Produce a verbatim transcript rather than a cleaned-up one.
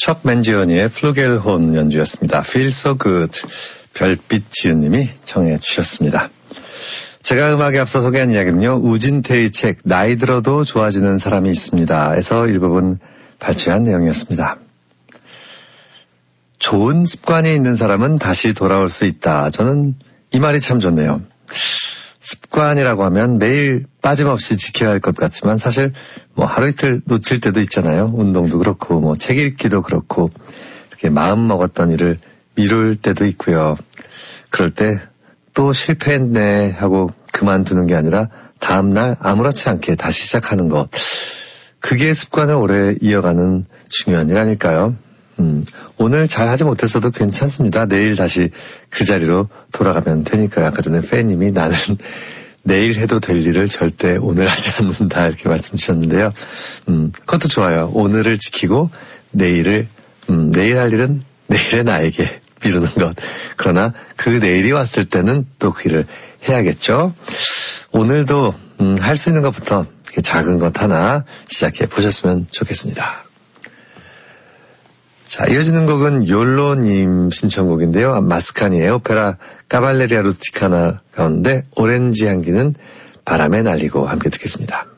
척 맨지오니의 플루겔혼 연주였습니다. Feel So Good. 별빛 지은님이 청해 주셨습니다. 제가 음악에 앞서 소개한 이야기는요, 우진태의 책 나이 들어도 좋아지는 사람이 있습니다 에서 일부분 발췌한 내용이었습니다. 좋은 습관이 있는 사람은 다시 돌아올 수 있다. 저는 이 말이 참 좋네요. 습관이라고 하면 매일 빠짐없이 지켜야 할 것 같지만 사실 뭐 하루 이틀 놓칠 때도 있잖아요. 운동도 그렇고 뭐 책 읽기도 그렇고 이렇게 마음 먹었던 일을 미룰 때도 있고요. 그럴 때 또 실패했네 하고 그만두는 게 아니라 다음날 아무렇지 않게 다시 시작하는 것. 그게 습관을 오래 이어가는 중요한 일 아닐까요? 음, 오늘 잘 하지 못했어도 괜찮습니다. 내일 다시 그 자리로 돌아가면 되니까요. 아까 전에 팬님이 나는 내일 해도 될 일을 절대 오늘 하지 않는다 이렇게 말씀 주셨는데요. 음, 그것도 좋아요. 오늘을 지키고 내일을, 음, 내일 할 일은 내일의 나에게 미루는 것. 그러나 그 내일이 왔을 때는 또 그 일을 해야겠죠. 오늘도 음, 할 수 있는 것부터 작은 것 하나 시작해 보셨으면 좋겠습니다. 자, 이어지는 곡은 욜로님 신청곡인데요. 마스카니 에오페라 카발레리아 루스티카나 가운데 오렌지 향기는 바람에 날리고 함께 듣겠습니다.